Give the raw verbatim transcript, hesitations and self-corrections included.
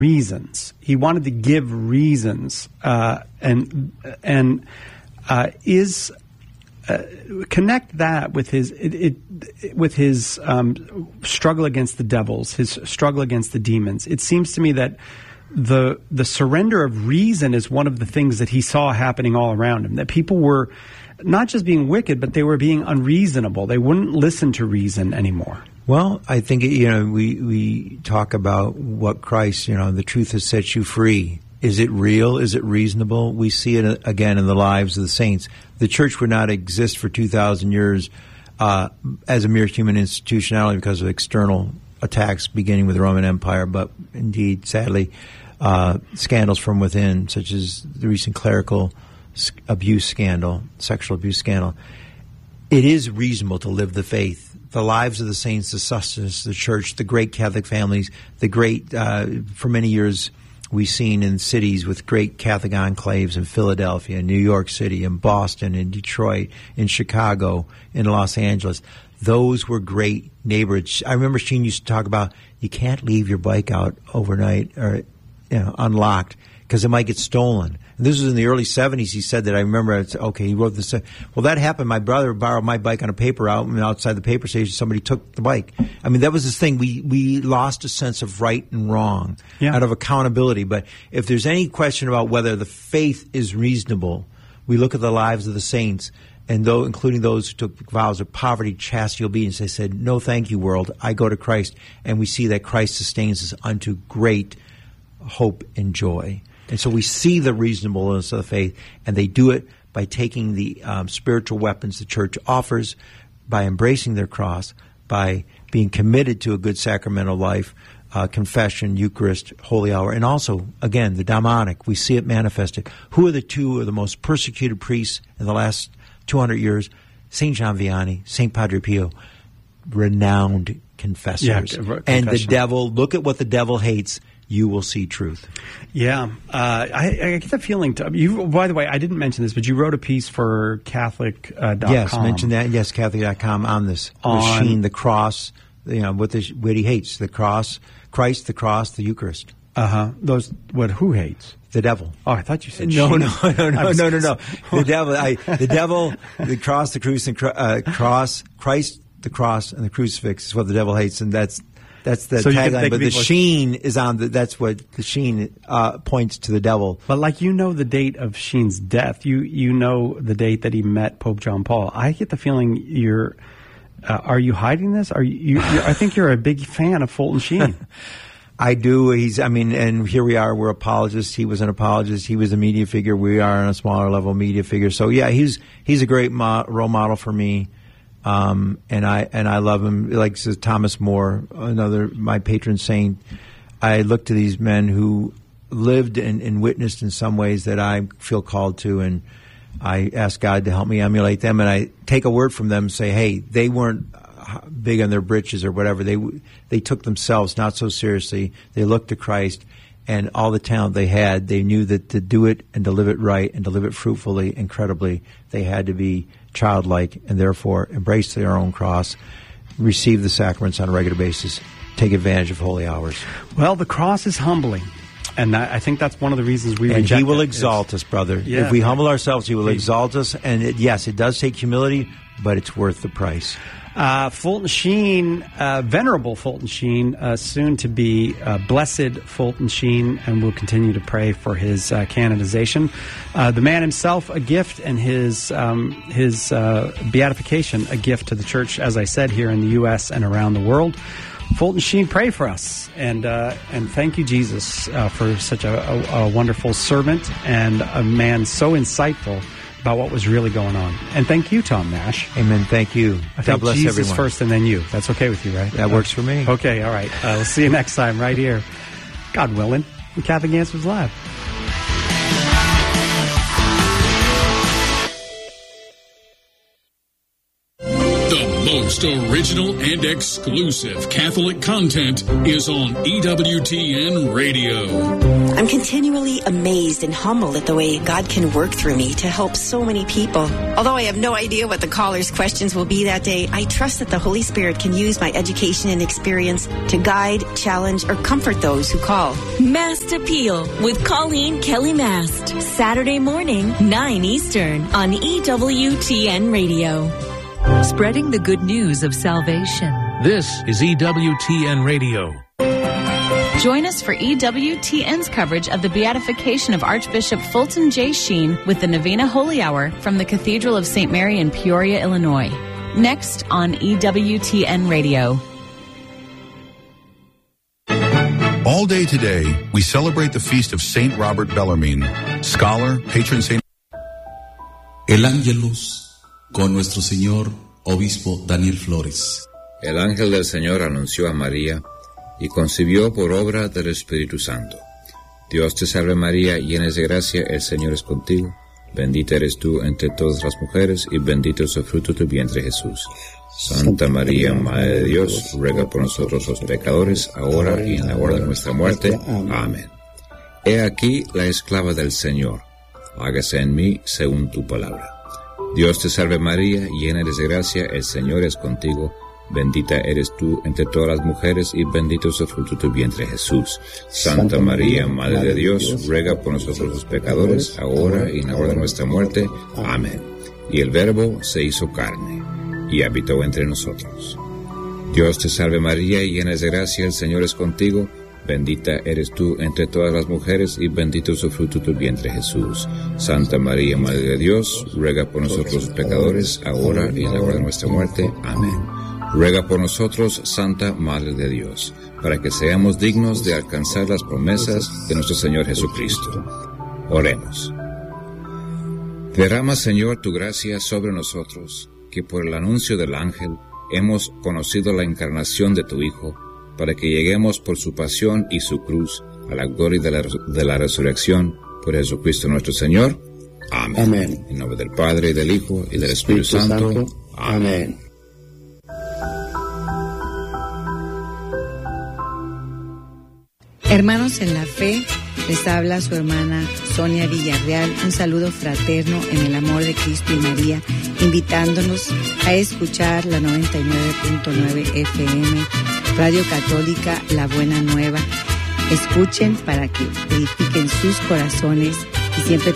reasons. He wanted to give reasons, uh, and and uh, is uh, connect that with his it, it, with his um, struggle against the devils, his struggle against the demons. It seems to me that the the surrender of reason is one of the things that he saw happening all around him. That people were not just being wicked, but they were being unreasonable. They wouldn't listen to reason anymore. Well, I think, you know, we, we talk about what Christ, you know, the truth has set you free. Is it real? Is it reasonable? We see it again in the lives of the saints. The church would not exist for two thousand years uh, as a mere human institution, not only because of external attacks beginning with the Roman Empire, but indeed, sadly, uh, scandals from within, such as the recent clerical abuse scandal, sexual abuse scandal. It is reasonable to live the faith. The lives of the saints, the sustenance, the church, the great Catholic families, the great, uh, for many years, we've seen in cities with great Catholic enclaves in Philadelphia, in New York City, in Boston, in Detroit, in Chicago, in Los Angeles. Those were great neighborhoods. I remember Sheen used to talk about you can't leave your bike out overnight or, you know, unlocked because it might get stolen. And this was in the early seventies. He said that. I remember, it's, okay, he wrote this. Well, that happened. My brother borrowed my bike on a paper route, and outside the paper station, somebody took the bike. I mean, that was this thing. We, we lost a sense of right and wrong yeah. out of accountability. But if there's any question about whether the faith is reasonable, we look at the lives of the saints, and though, including those who took vows of poverty, chastity, obedience. They said, no, thank you, world. I go to Christ. And we see that Christ sustains us unto great hope and joy. And so we see the reasonableness of the faith, and they do it by taking the um, spiritual weapons the church offers, by embracing their cross, by being committed to a good sacramental life, uh, confession, Eucharist, Holy Hour, and also, again, the demonic. We see it manifested. Who are the two of the most persecuted priests in the last two hundred years? Saint John Vianney, Saint Padre Pio, renowned confessors. Yeah, and the devil, look at what the devil hates. You will see truth. Yeah. Uh, I, I get the feeling, to, you. By the way, I didn't mention this, but you wrote a piece for Catholic dot com. Yes, mention that. Yes, Catholic dot com on this. On Sheen, the cross, you know, what, the, what he hates, the cross, Christ, the cross, the Eucharist. Uh-huh. Those, what, who hates? The devil. Oh, I thought you said no, Sheen. no, no, no, no, no, no. The devil, I, the devil, the cross, the crucifix, and uh, cross, Christ, the cross, and the crucifix is what the devil hates, and that's That's the so tagline, but the Sheen is on the, that's what the Sheen uh, points to the devil. But like, you know the date of Sheen's death. You you know the date that he met Pope John Paul. I get the feeling you're, uh, are you hiding this? Are you, you're, I think you're a big fan of Fulton Sheen. I do. He's, I mean, and here we are, we're apologists. He was an apologist. He was a media figure. We are on a smaller level media figure. So yeah, he's, he's a great mo- role model for me. Um, and I and I love him. Like says Thomas More, another my patron saint. I look to these men who lived and, and witnessed in some ways that I feel called to, and I ask God to help me emulate them. And I take a word from them and say, hey, they weren't big on their britches or whatever. They they took themselves not so seriously. They looked to Christ, and all the talent they had, they knew that to do it and to live it right and to live it fruitfully, incredibly, they had to be childlike, and therefore embrace their own cross, receive the sacraments on a regular basis, take advantage of holy hours. Well, the cross is humbling, and I think that's one of the reasons we and reject He will it. exalt it's, us, brother. Yeah, if we humble ourselves, He will he, exalt us, and it, yes, it does take humility, but it's worth the price. Uh, Fulton Sheen, uh, Venerable Fulton Sheen, uh, soon to be uh, Blessed Fulton Sheen, and we'll continue to pray for his uh, canonization. Uh, the man himself, a gift, and his um, his uh, beatification, a gift to the church, as I said, here in the U S and around the world. Fulton Sheen, pray for us, and uh, and thank you, Jesus, uh, for such a, a, a wonderful servant and a man so insightful about what was really going on. And thank you, Tom Nash. Amen. Thank you. I God bless Jesus everyone. First and then you. That's okay with you, right? That uh, works for me. Okay, all right. Uh, we'll see you next time right here, God willing, on Catholic Answers Live. The most most original and exclusive Catholic content is on E W T N Radio. I'm continually amazed and humbled at the way God can work through me to help so many people. Although I have no idea what the callers' questions will be that day, I trust that the Holy Spirit can use my education and experience to guide, challenge, or comfort those who call. Mast Appeal with Colleen Kelly Mast. Saturday morning, nine Eastern on E W T N Radio. Spreading the good news of salvation. This is E W T N Radio. Join us for E W T N's coverage of the beatification of Archbishop Fulton J. Sheen with the Novena Holy Hour from the Cathedral of Saint Mary in Peoria, Illinois. Next on E W T N Radio. All day today, we celebrate the feast of Saint Robert Bellarmine, scholar, patron saint. El Ángelus con nuestro Señor Obispo Daniel Flores. El ángel del Señor anunció a María y concibió por obra del Espíritu Santo. Dios te salve María, llena de gracia, el Señor es contigo. Bendita eres tú entre todas las mujeres y bendito es el fruto de tu vientre Jesús. Santa María, Madre de Dios, ruega por nosotros los pecadores, ahora y en la hora de nuestra muerte. Amén. He aquí la esclava del Señor. Hágase en mí según tu palabra. Dios te salve María, llena eres de gracia, el Señor es contigo. Bendita eres tú entre todas las mujeres y bendito es el fruto de tu vientre Jesús. Santa María, Madre de Dios, ruega por nosotros los pecadores, ahora y en la hora de nuestra muerte. Amén. Y el Verbo se hizo carne y habitó entre nosotros. Dios te salve María, llena de gracia, el Señor es contigo. Bendita eres tú entre todas las mujeres y bendito es el fruto de tu vientre Jesús. Santa María, Madre de Dios, ruega por nosotros los pecadores, ahora y en la hora de nuestra muerte. Amén. Ruega por nosotros, Santa Madre de Dios, para que seamos dignos de alcanzar las promesas de nuestro Señor Jesucristo. Oremos. Derrama, Señor, tu gracia sobre nosotros, que por el anuncio del ángel hemos conocido la encarnación de tu Hijo, para que lleguemos por su pasión y su cruz a la gloria de la, de la resurrección por Jesucristo nuestro Señor. Amén. Amén. En nombre del Padre, y del Hijo, y del Espíritu, Espíritu Santo. Santo. Amén. Amén. Hermanos en la fe, les habla su hermana Sonia Villarreal. Un saludo fraterno en el amor de Cristo y María, invitándonos a escuchar la noventa y nueve punto nueve F M, Radio Católica La Buena Nueva. Escuchen para que edifiquen sus corazones y siempre